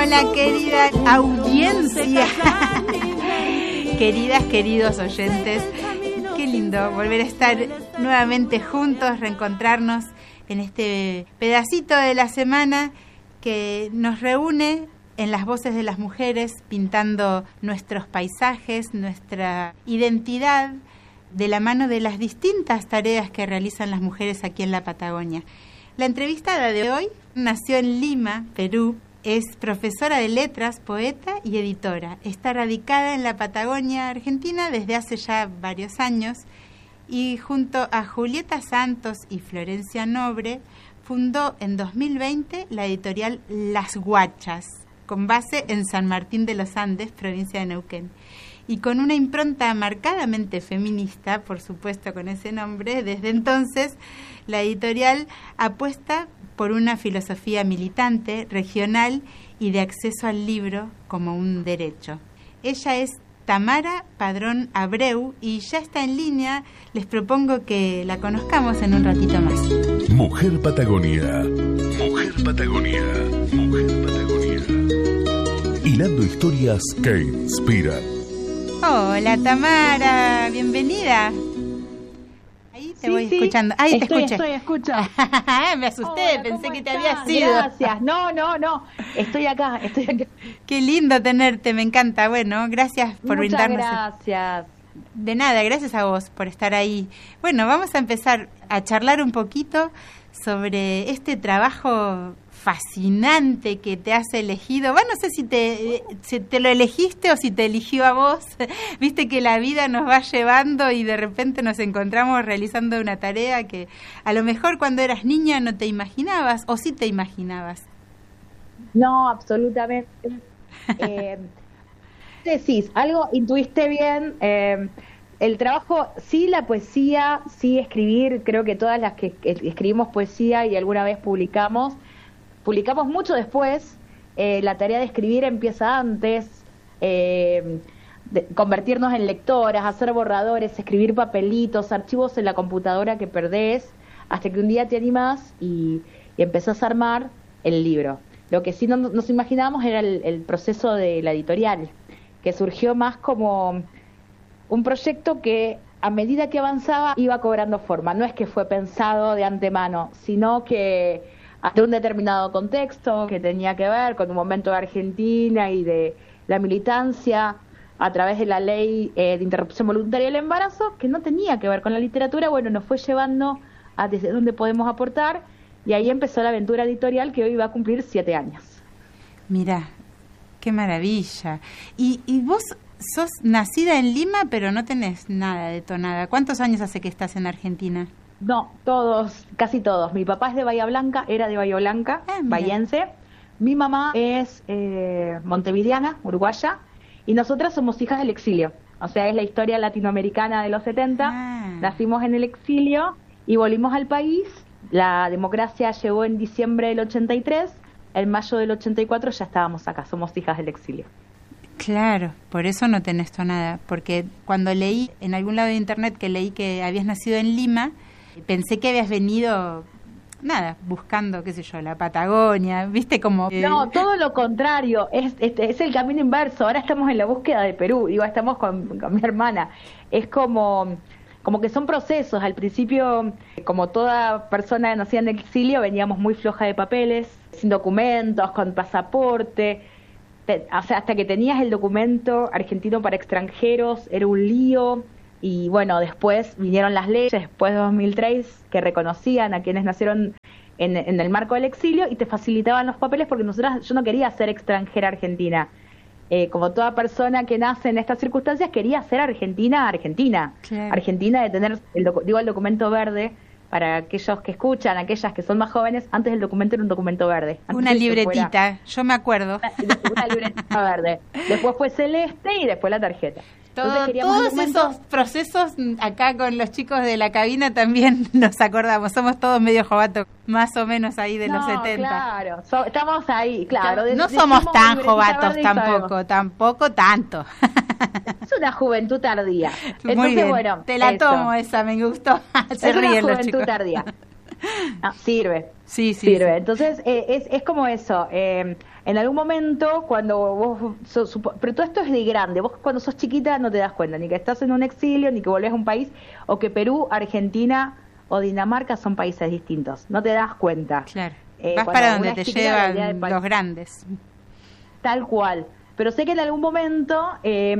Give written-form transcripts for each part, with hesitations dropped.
Hola, querida audiencia. Queridas, queridos oyentes, qué lindo volver a estar nuevamente juntos, reencontrarnos en este pedacito de la semana que nos reúne en las voces de las mujeres, pintando nuestros paisajes, nuestra identidad, de la mano de las distintas tareas que realizan las mujeres aquí en la Patagonia. La entrevistada de hoy nació en Lima, Perú, es profesora de letras, poeta y editora. Está radicada en la Patagonia Argentina desde hace ya varios años y junto a Julieta Santos y Florencia Nobre fundó en 2020 la editorial Las Guachas, con base en San Martín de los Andes, provincia de Neuquén. Y con una impronta marcadamente feminista, por supuesto con ese nombre, desde entonces la editorial apuesta por una filosofía militante, regional y de acceso al libro como un derecho. Ella es Tamara Padrón Abreu y ya está en línea. Les propongo que la conozcamos en un ratito más. Mujer Patagonia. Mujer Patagonia. Mujer Patagonia. Hilando historias que inspiran. Hola Tamara, bienvenida. Ahí te voy escuchando. Ahí te escuché. Estoy escuchando. Me asusté, hola, pensé que te estás? habías ido. Gracias. No. Estoy acá. Qué lindo tenerte, me encanta. Bueno, gracias por brindarnos. Gracias. De nada, gracias a vos por estar ahí. Bueno, vamos a empezar a charlar un poquito sobre este trabajo fascinante que te has elegido. Bueno, no sé si te lo elegiste o si te eligió a vos. Viste que la vida nos va llevando y de repente nos encontramos realizando una tarea que a lo mejor cuando eras niña no te imaginabas o sí te imaginabas. No, absolutamente. Decís, algo intuiste bien. El trabajo, sí, la poesía, sí, escribir. Creo que todas las que escribimos poesía y alguna vez publicamos mucho después. La tarea de escribir empieza antes, convertirnos en lectoras, hacer borradores, escribir papelitos, archivos en la computadora que perdés, hasta que un día te animás y empezás a armar el libro. Lo que sí no nos imaginábamos era el proceso de la editorial, que surgió más como un proyecto que a medida que avanzaba iba cobrando forma. No es que fue pensado de antemano, sino que ante un determinado contexto que tenía que ver con un momento de Argentina y de la militancia a través de la ley de interrupción voluntaria del embarazo, que no tenía que ver con la literatura. Bueno, nos fue llevando a desde dónde podemos aportar, y ahí empezó la aventura editorial que hoy va a cumplir 7 años. Mirá, qué maravilla. Y vos sos nacida en Lima, pero no tenés nada de tonada. ¿Cuántos años hace que estás en Argentina? No, casi todos. Mi papá es de Bahía Blanca, era de Bahía Blanca, bahiense. Mi mamá es montevideana, uruguaya, y nosotras somos hijas del exilio. O sea, es la historia latinoamericana de los 70. Nacimos en el exilio y volvimos al país. La democracia llegó en diciembre del 83. En mayo del 84 ya estábamos acá, somos hijas del exilio. Claro, por eso no tenés tonada, porque cuando leí en algún lado de internet que leí que habías nacido en Lima, pensé que habías venido, buscando, qué sé yo, la Patagonia, ¿viste? Como No, todo lo contrario, es el camino inverso. Ahora estamos en la búsqueda de Perú, estamos con mi hermana. Es como que son procesos. Al principio, como toda persona nacida en el exilio, veníamos muy floja de papeles, sin documentos, con pasaporte. O sea, hasta que tenías el documento argentino para extranjeros, era un lío. Y bueno, después vinieron las leyes, después de 2003, que reconocían a quienes nacieron en el marco del exilio y te facilitaban los papeles, porque yo no quería ser extranjera argentina. Como toda persona que nace en estas circunstancias, quería ser argentina. Claro. Argentina de tener, el documento verde. Para aquellos que escuchan, aquellas que son más jóvenes, antes el documento era un documento verde. Una libretita, yo me acuerdo. Una libretita verde. Después fue celeste y después la tarjeta. Todos esos procesos acá con los chicos de la cabina también nos acordamos. Somos todos medio jovatos, más o menos ahí de los 70. Claro, estamos ahí, claro. No somos tan jovatos tampoco tanto. Es una juventud tardía. Entonces, muy bien. Bueno, te la tomo esa, me gustó. Se ríen los chicos. Es una juventud tardía. No, sirve. Sí, sirve. sí. Entonces, es como eso. En algún momento, cuando vos pero todo esto es de grande. Vos cuando sos chiquita no te das cuenta ni que estás en un exilio, ni que volvés a un país, o que Perú, Argentina o Dinamarca son países distintos. No te das cuenta. Claro. Vas para donde te llevan los grandes. Tal cual. Pero sé que en algún momento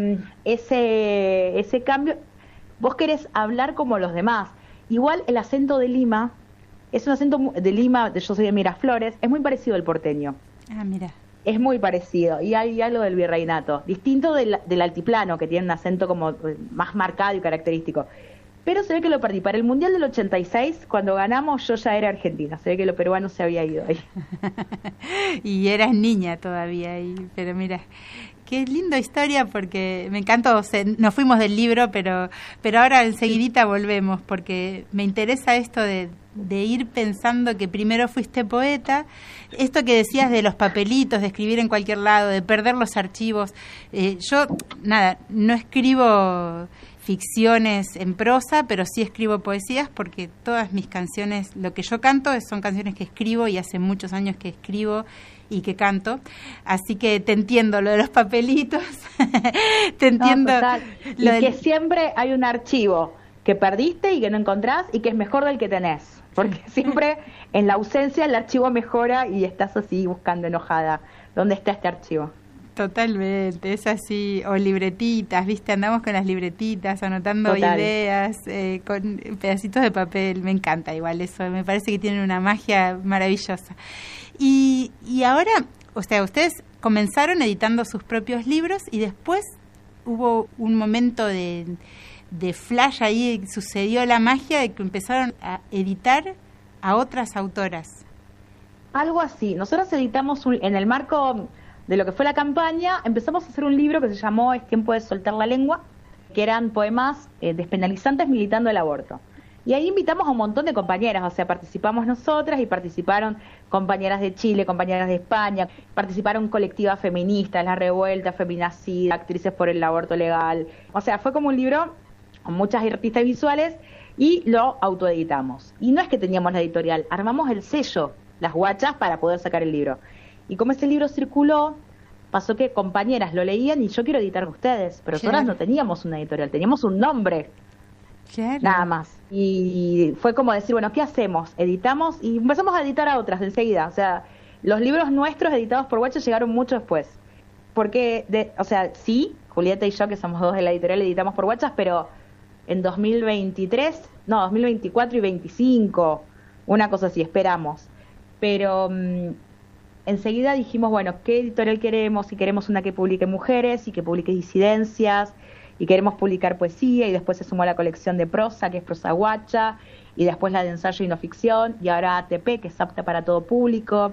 ese cambio, vos querés hablar como los demás. Igual el acento de Lima, es un acento de Lima, yo soy de Miraflores, es muy parecido al porteño. Ah, mira. Es muy parecido, y hay algo del virreinato, distinto del altiplano, que tiene un acento como más marcado y característico. Pero se ve que lo perdí. Para el Mundial del 86, cuando ganamos, yo ya era argentina. Se ve que lo peruano se había ido ahí. Y eras niña todavía ahí, pero mira, qué linda historia, porque me encantó. Nos fuimos del libro, pero ahora enseguidita volvemos, porque me interesa esto de ir pensando que primero fuiste poeta. Esto que decías de los papelitos, de escribir en cualquier lado, de perder los archivos. Yo, no escribo ficciones en prosa, pero sí escribo poesías, porque todas mis canciones, lo que yo canto son canciones que escribo, y hace muchos años que escribo y que canto, así que te entiendo lo de los papelitos. Te entiendo. No, total. Y que siempre hay un archivo que perdiste y que no encontrás y que es mejor del que tenés, porque siempre en la ausencia el archivo mejora y estás así buscando enojada ¿dónde está este archivo? Totalmente, es así. O libretitas, ¿viste? Andamos con las libretitas, anotando ideas, con pedacitos de papel. Me encanta igual eso, me parece que tienen una magia maravillosa. Y ahora, o sea, ustedes comenzaron editando sus propios libros y después hubo un momento de flash ahí, sucedió la magia de que empezaron a editar a otras autoras. Algo así. Nosotros editamos en el marco de lo que fue la campaña, empezamos a hacer un libro que se llamó Es tiempo de soltar la lengua, que eran poemas despenalizantes militando el aborto. Y ahí invitamos a un montón de compañeras, o sea, participamos nosotras y participaron compañeras de Chile, compañeras de España, participaron colectivas feministas, La Revuelta, Feminacida, Actrices por el Aborto Legal. O sea, fue como un libro con muchas artistas visuales y lo autoeditamos. Y no es que teníamos la editorial, armamos el sello, Las Guachas, para poder sacar el libro. Y como ese libro circuló, pasó que compañeras lo leían y yo quiero editar con ustedes, pero nosotras no teníamos una editorial, teníamos un nombre, nada más. Y fue como decir, bueno, ¿qué hacemos? Editamos y empezamos a editar a otras enseguida. O sea, los libros nuestros editados por Guachas llegaron mucho después. Porque, o sea, sí, Julieta y yo, que somos dos de la editorial, editamos por Guachas, pero en 2023, no, 2024 y 25, una cosa así, esperamos. Pero enseguida dijimos, bueno, ¿qué editorial queremos? Si queremos una que publique mujeres y que publique disidencias, y queremos publicar poesía, y después se sumó la colección de prosa, que es Prosa Guacha, y después la de ensayo y no ficción, y ahora ATP, que es apta para todo público,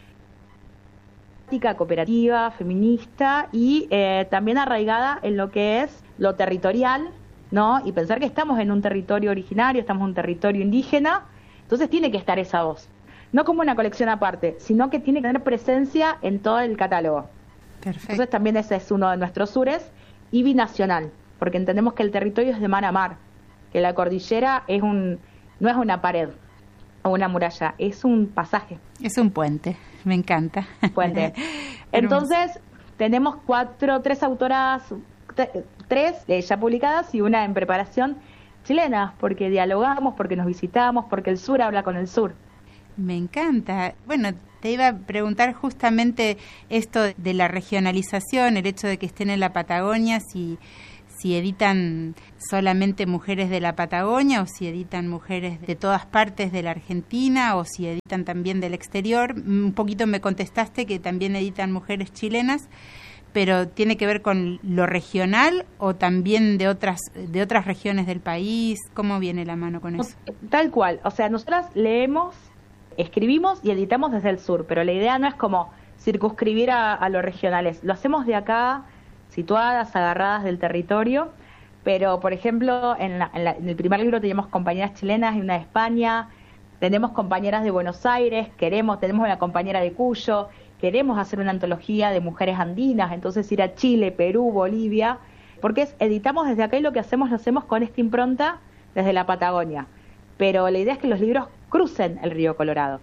cooperativa, feminista, y también arraigada en lo que es lo territorial, ¿no? Y pensar que estamos en un territorio originario, estamos en un territorio indígena, entonces tiene que estar esa voz. No como una colección aparte, sino que tiene que tener presencia en todo el catálogo. Perfecto. Entonces también ese es uno de nuestros sures, y binacional, porque entendemos que el territorio es de mar a mar, que la cordillera no es una pared o una muralla, es un pasaje. Es un puente, me encanta. Puente. Entonces tenemos tres autoras, tres ya publicadas y una en preparación, chilenas, porque dialogamos, porque nos visitamos, porque el sur habla con el sur. Me encanta. Bueno, te iba a preguntar justamente esto de la regionalización, el hecho de que estén en la Patagonia, si editan solamente mujeres de la Patagonia o si editan mujeres de todas partes de la Argentina o si editan también del exterior. Un poquito me contestaste que también editan mujeres chilenas, pero ¿tiene que ver con lo regional o también de otras regiones del país? ¿Cómo viene la mano con eso? Tal cual. O sea, nosotras leemos, escribimos y editamos desde el sur, pero la idea no es como circunscribir a los regionales. Lo hacemos de acá, situadas, agarradas del territorio, pero por ejemplo en el primer libro teníamos compañeras chilenas y una de España, tenemos compañeras de Buenos Aires, tenemos una compañera de Cuyo, queremos hacer una antología de mujeres andinas, entonces ir a Chile, Perú, Bolivia, porque editamos desde acá y lo hacemos con esta impronta desde la Patagonia, pero la idea es que los libros crucen el río Colorado.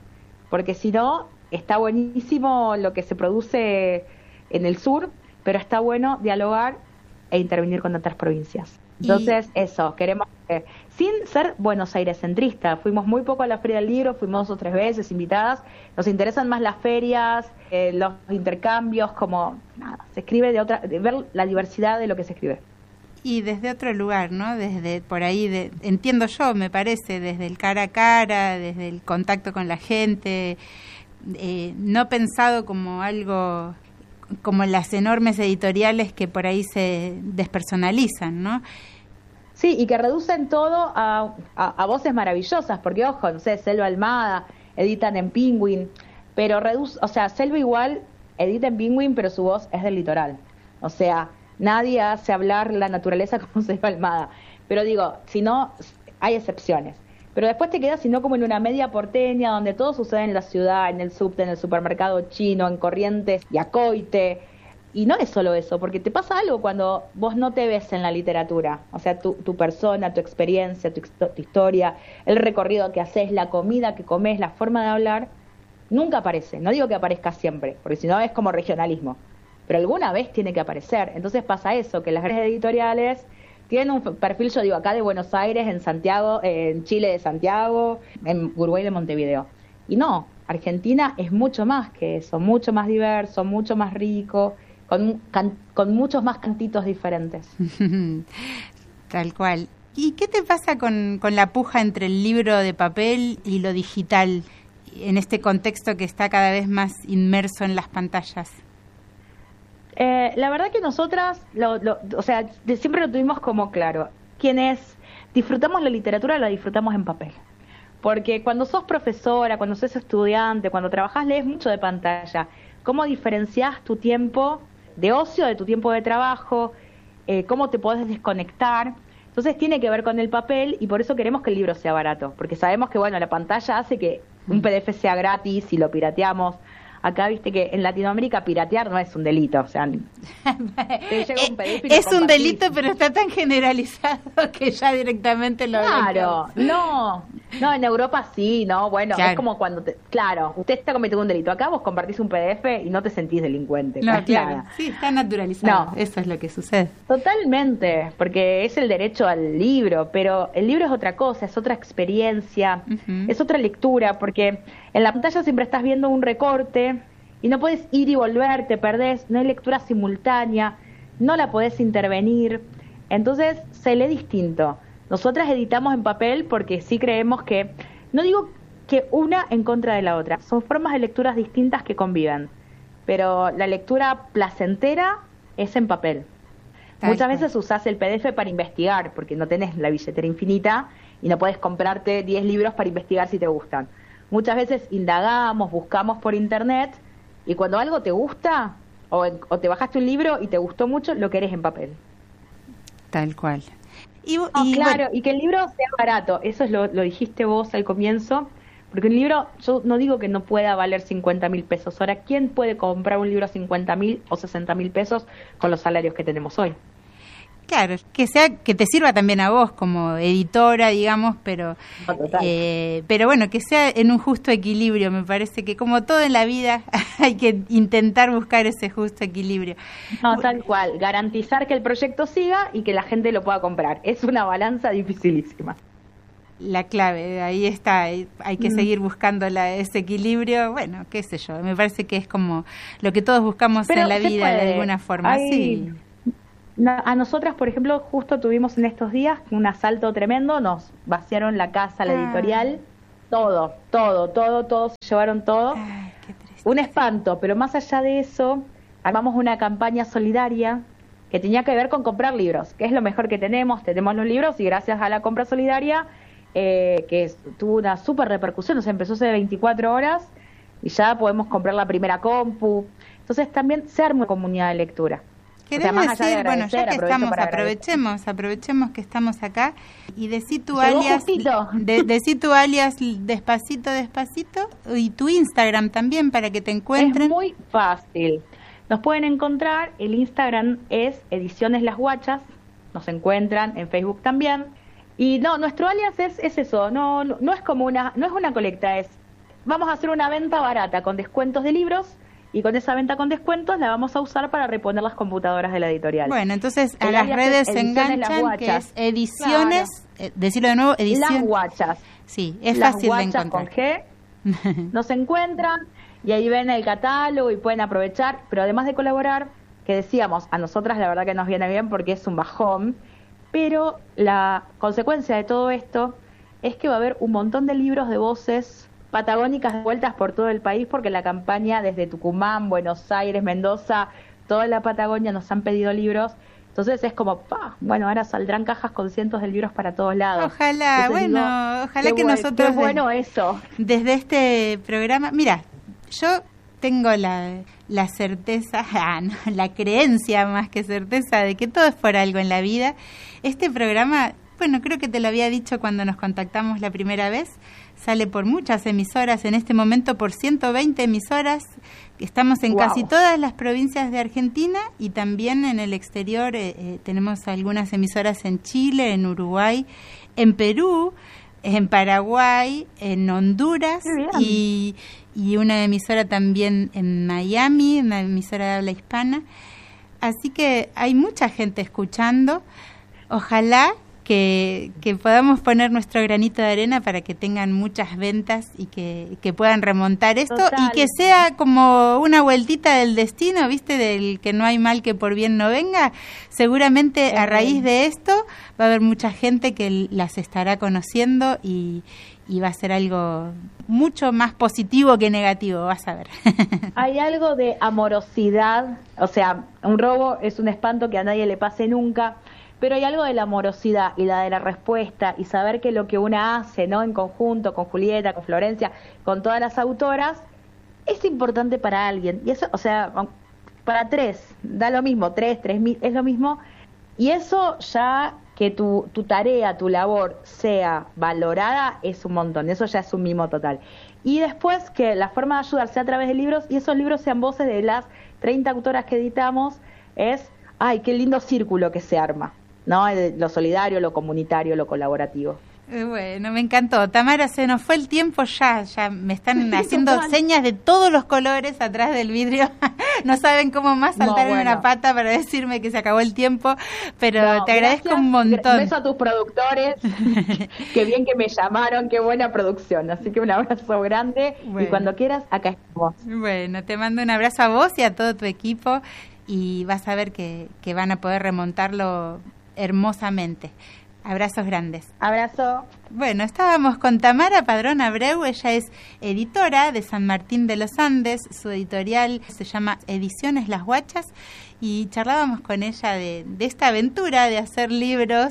porque si no, está buenísimo lo que se produce en el sur, pero está bueno dialogar e intervenir con otras provincias. Entonces, eso, queremos, sin ser Buenos Aires centrista, fuimos muy poco a la Feria del Libro, fuimos 2 o 3 veces invitadas, nos interesan más las ferias, los intercambios, como, nada, se escribe de ver la diversidad de lo que se escribe. Y desde otro lugar, ¿no? Desde por ahí, entiendo yo, me parece, desde el cara a cara, desde el contacto con la gente, no pensado como algo, como las enormes editoriales que por ahí se despersonalizan, ¿no? Sí, y que reducen todo a voces maravillosas, porque ojo, no sé, Selva Almada, editan en Penguin, pero Selva igual edita en Penguin, pero su voz es del litoral. O sea, nadie hace hablar la naturaleza como Selva Almada. Pero digo, si no, hay excepciones. Pero después te quedas, sino como en una media porteña, donde todo sucede en la ciudad, en el subte, en el supermercado chino, en Corrientes y Acoite. Y no es solo eso, porque te pasa algo cuando vos no te ves en la literatura. O sea, tu persona, tu experiencia, tu historia, el recorrido que haces, la comida que comes, la forma de hablar, nunca aparece. No digo que aparezca siempre, porque si no es como regionalismo. Pero alguna vez tiene que aparecer. Entonces pasa eso, que las grandes editoriales tienen un perfil, yo digo, acá de Buenos Aires, en Santiago, en Chile de Santiago, en Uruguay de Montevideo. Y no, Argentina es mucho más que eso, mucho más diverso, mucho más rico, con muchos más cantitos diferentes. Tal cual. ¿Y qué te pasa con la puja entre el libro de papel y lo digital en este contexto que está cada vez más inmerso en las pantallas? La verdad que nosotras, siempre lo tuvimos como claro. Quienes disfrutamos la literatura, la disfrutamos en papel. Porque cuando sos profesora, cuando sos estudiante, cuando trabajás, lees mucho de pantalla. ¿Cómo diferenciás tu tiempo de ocio de tu tiempo de trabajo? ¿Cómo te podés desconectar? Entonces tiene que ver con el papel y por eso queremos que el libro sea barato. Porque sabemos que, bueno, la pantalla hace que un PDF sea gratis y lo pirateamos. Acá viste que en Latinoamérica piratear no es un delito, o sea, te llega un PDF y es un delito, pero está tan generalizado que ya directamente lo claro, no, en Europa sí, no, bueno, claro. Es como cuando usted está cometiendo un delito, acá vos compartís un PDF y no te sentís delincuente. No, claro, nada. Sí, está naturalizado, eso es lo que sucede. Totalmente, porque es el derecho al libro, pero el libro es otra cosa, es otra experiencia, es otra lectura, porque en la pantalla siempre estás viendo un recorte y no puedes ir y volver, te perdés, no hay lectura simultánea, no la podés intervenir, entonces se lee distinto. Nosotras editamos en papel porque sí creemos que, no digo que una en contra de la otra, son formas de lecturas distintas que conviven, pero la lectura placentera es en papel. Muchas veces usás el PDF para investigar, porque no tenés la billetera infinita y no podés comprarte 10 libros para investigar si te gustan. Muchas veces indagamos, buscamos por internet y cuando algo te gusta o te bajaste un libro y te gustó mucho, lo querés en papel. Tal cual. Claro, y que el libro sea barato, eso es lo dijiste vos al comienzo, porque un libro, yo no digo que no pueda valer 50.000 pesos. Ahora, ¿quién puede comprar un libro a 50.000 o 60.000 pesos con los salarios que tenemos hoy? Claro, que te sirva también a vos como editora, digamos, pero bueno, que sea en un justo equilibrio. Me parece que como todo en la vida hay que intentar buscar ese justo equilibrio. No, tal cual, garantizar que el proyecto siga y que la gente lo pueda comprar. Es una balanza dificilísima. La clave, ahí está, hay que seguir buscando ese equilibrio, bueno, qué sé yo, me parece que es como lo que todos buscamos en la vida de alguna forma, sí. A nosotras, por ejemplo, justo tuvimos en estos días un asalto tremendo, nos vaciaron la casa, la editorial, todo, se llevaron todo. Ay, qué triste. Un espanto, pero más allá de eso, armamos una campaña solidaria que tenía que ver con comprar libros, que es lo mejor que tenemos los libros y gracias a la compra solidaria, que tuvo una súper repercusión, o sea, empezó hace 24 horas y ya podemos comprar la primera compu, entonces también se arma una comunidad de lectura. Queremos decir, bueno, ya que estamos, aprovechemos que estamos acá y decí tu alias, despacito, y tu Instagram también para que te encuentren. Es muy fácil. Nos pueden encontrar, el Instagram es Ediciones Las Guachas, nos encuentran en Facebook también. Y no, nuestro alias es eso, no es como no es una colecta, es vamos a hacer una venta barata con descuentos de libros, y con esa venta con descuentos la vamos a usar para reponer las computadoras de la editorial. Bueno, entonces a las redes se enganchan, que es Ediciones, claro. Decirlo de nuevo, Ediciones. Las Guachas. Sí, es las fácil de encontrar. Con G, nos encuentran y ahí ven el catálogo y pueden aprovechar, pero además de colaborar, que decíamos, a nosotras la verdad que nos viene bien porque es un bajón, pero la consecuencia de todo esto es que va a haber un montón de libros de voces patagónicas vueltas por todo el país, porque la campaña desde Tucumán, Buenos Aires, Mendoza, toda la Patagonia nos han pedido libros. Entonces es como, bueno, ahora saldrán cajas con cientos de libros para todos lados. Ojalá, entonces ojalá que nosotros... Qué bueno eso. Desde este programa, mira, yo tengo la certeza, la creencia más que certeza de que todo es por algo en la vida. Este programa, bueno, creo que te lo había dicho cuando nos contactamos la primera vez, sale por muchas emisoras, en este momento por 120 emisoras, estamos en casi todas las provincias de Argentina y también en el exterior, tenemos algunas emisoras en Chile, en Uruguay, en Perú, en Paraguay, en Honduras y una emisora también en Miami, una emisora de habla hispana. Así que hay mucha gente escuchando. Ojalá que podamos poner nuestro granito de arena para que tengan muchas ventas y que puedan remontar esto. Total. Y que sea como una vueltita del destino, ¿viste? Del que no hay mal que por bien no venga. Seguramente a raíz de esto va a haber mucha gente que las estará conociendo y va a ser algo mucho más positivo que negativo, vas a ver. Hay algo de amorosidad, o sea, un robo es un espanto que a nadie le pase nunca, pero hay algo de la amorosidad y la de la respuesta y saber que lo que una hace, ¿no? En conjunto con Julieta, con Florencia, con todas las autoras, es importante para alguien. Y eso, o sea, para tres, da lo mismo, 3.000, es lo mismo. Y eso ya, que tu tarea, tu labor sea valorada, es un montón. Eso ya es un mimo total. Y después que la forma de ayudar sea a través de libros, y esos libros sean voces de las 30 autoras que editamos, es, ¡ay, qué lindo círculo que se arma! ¿No? Lo solidario, lo comunitario, lo colaborativo. Bueno, me encantó. Tamara, se nos fue el tiempo ya me están haciendo señas de todos los colores atrás del vidrio. No saben cómo más saltarme una pata para decirme que se acabó el tiempo, pero te agradezco un montón. Beso a tus productores, qué bien que me llamaron, qué buena producción. Así que un abrazo grande y cuando quieras, acá estamos. Bueno, te mando un abrazo a vos y a todo tu equipo y vas a ver que van a poder remontarlo hermosamente. Abrazos grandes. Abrazo. Bueno, estábamos con Tamara Padrón Abreu, ella es editora de San Martín de los Andes, su editorial se llama Ediciones Las Guachas y charlábamos con ella de esta aventura de hacer libros,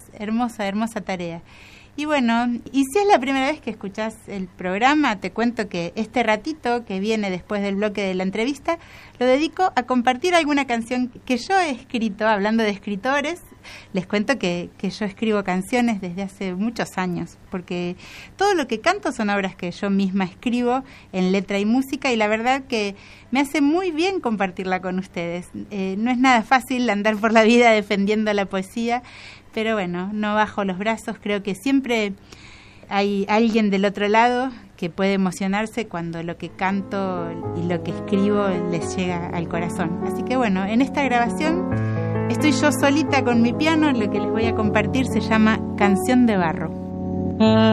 hermosa tarea. Y bueno, y si es la primera vez que escuchás el programa, te cuento que este ratito que viene después del bloque de la entrevista, lo dedico a compartir alguna canción que yo he escrito, hablando de escritores. Les cuento que yo escribo canciones desde hace muchos años, porque todo lo que canto son obras que yo misma escribo en letra y música, y la verdad que me hace muy bien compartirla con ustedes. No es nada fácil andar por la vida defendiendo la poesía, pero bueno, no bajo los brazos, creo que siempre hay alguien del otro lado que puede emocionarse cuando lo que canto y lo que escribo les llega al corazón. Así que bueno, en esta grabación estoy yo solita con mi piano, lo que les voy a compartir se llama Canción de Barro.